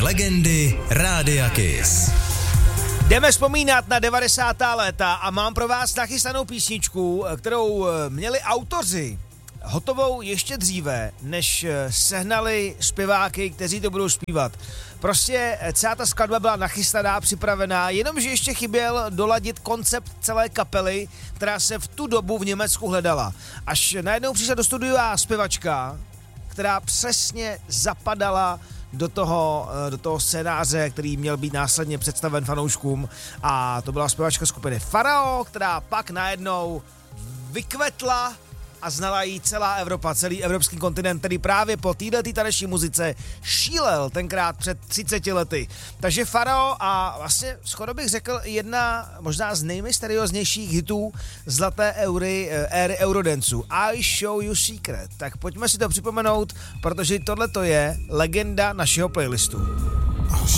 Legendy Rádia Kiss. Jdeme vzpomínat na 90. léta a mám pro vás nachystanou písničku, kterou měli autoři hotovou ještě dříve, než sehnali zpěváky, kteří to budou zpívat. Prostě celá ta skladba byla nachystaná, připravená, jenomže ještě chyběl doladit koncept celé kapely, která se v tu dobu v Německu hledala. Až najednou přišla do studia zpěvačka, která přesně zapadala do toho scénáře, který měl být následně představen fanouškům, a to byla zpěvačka skupiny Pharao, která pak najednou vykvetla a znala jí celá Evropa, celý evropský kontinent, který právě po této taneční muzice šílel tenkrát před 30 lety. Takže Pharao a vlastně skoro bych řekl jedna možná z nejmysterióznějších hitů zlaté éry Eurodancu. I Show You Secret. Tak pojďme si to připomenout, protože tohle to je legenda našeho playlistu.